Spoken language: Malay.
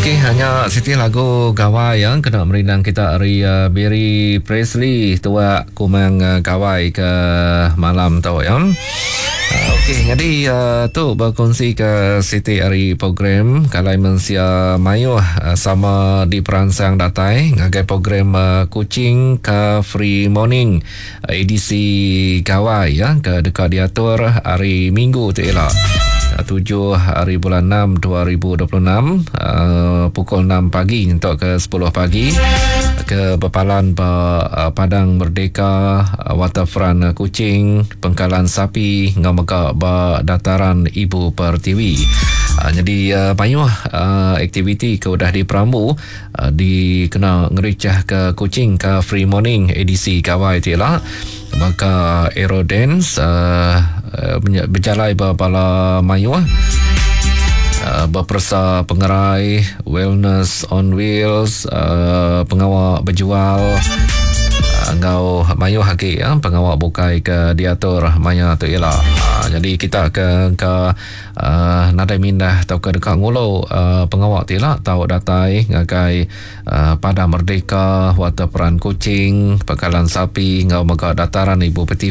Okey, hanya Siti lagu gawai yang kena merindang kita hari Barry Presley tua kumang gawai ke malam tau ya. Okey, jadi tu berkongsi ke Siti hari program kalau mensia mayu sama di perangsang datai ngagai program kucing ke free morning edisi gawai ya ke dekat diatur hari Minggu tu ialah 7 hari bulan 6 2026 pukul 6 pagi untuk ke 10 pagi ke Bepalan Padang Merdeka Waterfront Kuching Pengkalan Sapi ngamaka dataran Ibu Pertiwi. Jadi payuh aktiviti ke udah di Perambu dikena ngericah ke Kuching ke free morning edisi kawai tilah maka aerodance berjalai bala mayuh berpersa pengerai wellness on wheels pengawal berjual ngau mayu haki ya pengawal bukai ke diatur maya tu ialah jadi kita ke nadai mindah atau ke dekat ngulau pengawal tila tahu datai ngagai Padang Merdeka Waterfront Kuching Pengkalan Sapi ngau maka dataran Ibu Pertiwi